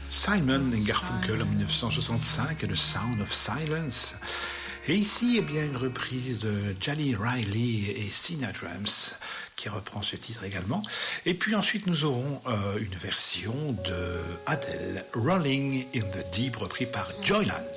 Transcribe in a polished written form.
Simon & Garfunkel en 1965, The Sound of Silence. Et ici, eh bien, une reprise de Johnny Riley et Sina Drums qui reprend ce titre également. Et puis ensuite, nous aurons une version de Adele, Rolling in the Deep, repris par Joyland.